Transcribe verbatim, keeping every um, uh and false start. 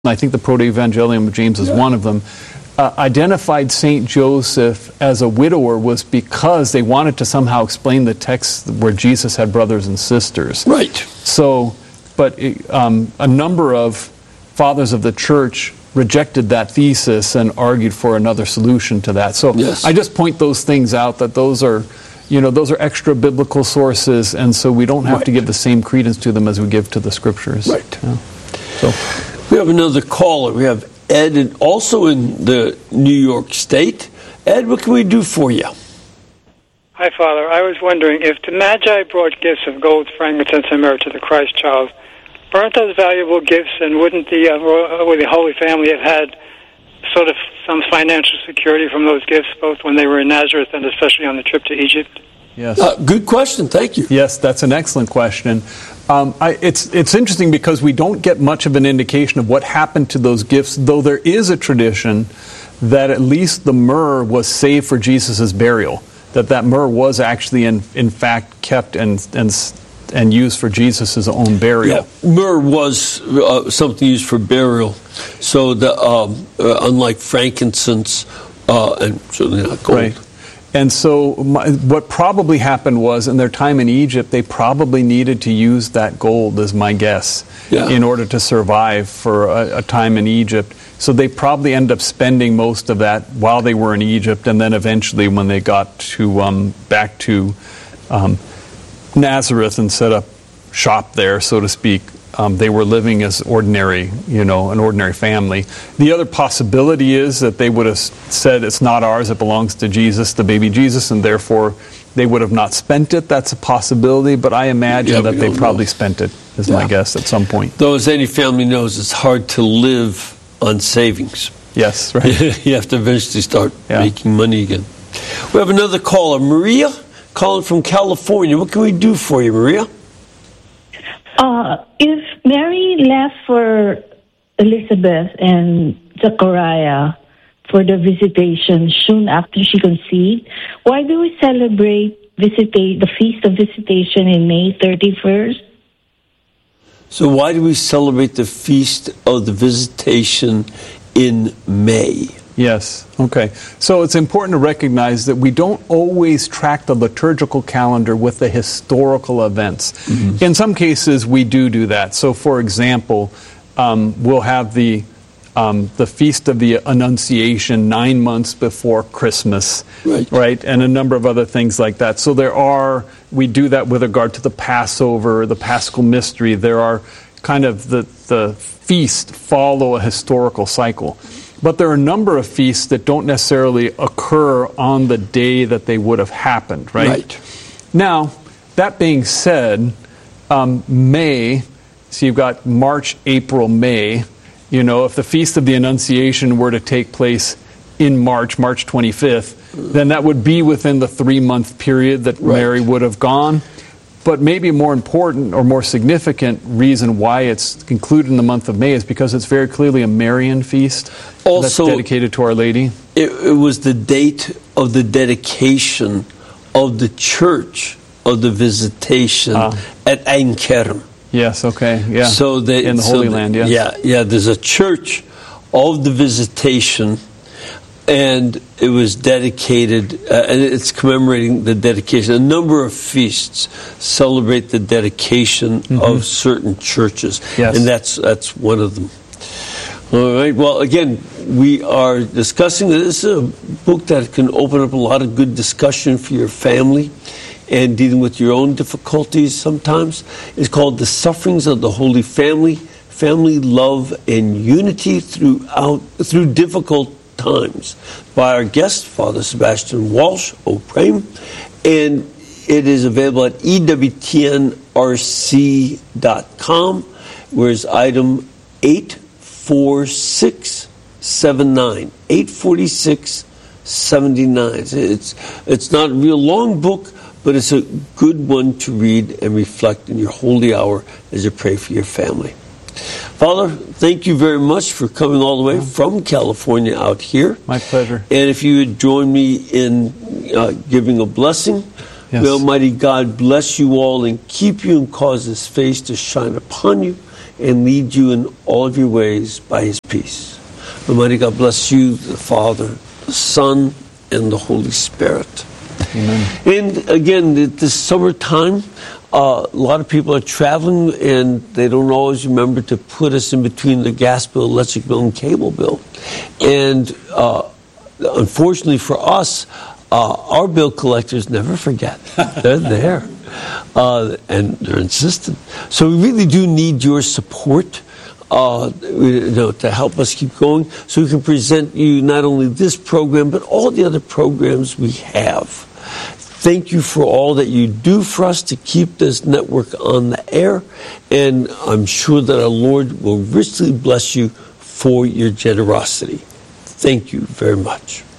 I think the Proto-Evangelium of James is yeah. one of them, uh, identified Saint Joseph as a widower was because they wanted to somehow explain the text where Jesus had brothers and sisters. Right. So, but it, um, a number of fathers of the church rejected that thesis and argued for another solution to that. So yes. I just point those things out, that those are, you know, those are extra biblical sources, and so we don't have right. to give the same credence to them as we give to the scriptures. Right. Yeah. So. We have another caller. We have Ed, and also in the New York State. Ed, what can we do for you? Hi, Father. I was wondering, if the Magi brought gifts of gold, frankincense, and myrrh to the Christ child, weren't those valuable gifts, and wouldn't the, uh, would the Holy Family have had sort of some financial security from those gifts, both when they were in Nazareth and especially on the trip to Egypt? Yes. Uh, good question. Thank you. Yes, that's an excellent question. Um, I, it's it's interesting because we don't get much of an indication of what happened to those gifts, though there is a tradition that at least the myrrh was saved for Jesus' burial, that that myrrh was actually in, in fact kept and and and used for Jesus' own burial. Yeah, myrrh was uh, something used for burial, so the um, uh, unlike frankincense uh, and certainly not gold. Right. And so my, what probably happened was, in their time in Egypt, they probably needed to use that gold, is my guess, yeah. in order to survive for a, a time in Egypt. So they probably ended up spending most of that while they were in Egypt, and then eventually when they got to um, back to um, Nazareth and set up shop there, so to speak, Um, they were living as ordinary, you know, an ordinary family. The other possibility is that they would have said, it's not ours, it belongs to Jesus, the baby Jesus, and therefore they would have not spent it. That's a possibility, but I imagine yeah, that they probably know. spent it, is yeah. my guess, at some point. Though, as any family knows, it's hard to live on savings. Yes, right. You have to eventually start yeah. making money again. We have another caller, Maria, calling from California. What can we do for you, Maria? Uh, if Mary left for Elizabeth and Zechariah for the visitation soon after she conceived, why do we celebrate visita- the Feast of Visitation in May thirty-first? So why do we celebrate the Feast of the Visitation in May? Yes, okay. So it's important to recognize that we don't always track the liturgical calendar with the historical events. Mm-hmm. In some cases, we do do that. So, for example, um, we'll have the um, the Feast of the Annunciation nine months before Christmas, right. right? And a number of other things like that. So there are, we do that with regard to the Passover, the Paschal Mystery. There are kind of the, the feast follow a historical cycle. But there are a number of feasts that don't necessarily occur on the day that they would have happened, right? Right. Now, that being said, um, May, so you've got March, April, May. You know, if the Feast of the Annunciation were to take place in March, March twenty-fifth, then that would be within the three-month period that right. Mary would have gone. But maybe a more important or more significant reason why it's included in the month of May is because it's very clearly a Marian feast also, that's dedicated to Our Lady. It, it was the date of the dedication of the Church of the Visitation uh, at Ein Kerem. Yes, okay, yeah. So they, in the so Holy the, Land, yes. Yeah, yeah, there's a Church of the Visitation, and it was dedicated, uh, and it's commemorating the dedication. A number of feasts celebrate the dedication mm-hmm. of certain churches, yes. and that's that's one of them. All right. Well, again, we are discussing this. This is a book that can open up a lot of good discussion for your family and dealing with your own difficulties sometimes. It's called The Sufferings of the Holy Family, Family Love and Unity Throughout Through Difficult Times, by our guest, Father Sebastian Walsh, O'Prame, and it is available at E W T N R C dot com, where's item eight four six seven nine, eight four six seven nine. It's, it's not a real long book, but it's a good one to read and reflect in your holy hour as you pray for your family. Father, thank you very much for coming all the way from California out here. My pleasure. And if you would join me in uh, giving a blessing. Yes. May Almighty God bless you all and keep you and cause His face to shine upon you and lead you in all of your ways by his peace. Almighty God bless you, the Father, the Son, and the Holy Spirit. Amen. And again, this summertime, uh, a lot of people are traveling and they don't always remember to put us in between the gas bill, electric bill, and cable bill. And uh, unfortunately for us, uh, our bill collectors never forget. They're there. Uh, and they're insistent. So we really do need your support uh, you know, to help us keep going so we can present you not only this program, but all the other programs we have. Thank you for all that you do for us to keep this network on the air, and I'm sure that our Lord will richly bless you for your generosity. Thank you very much.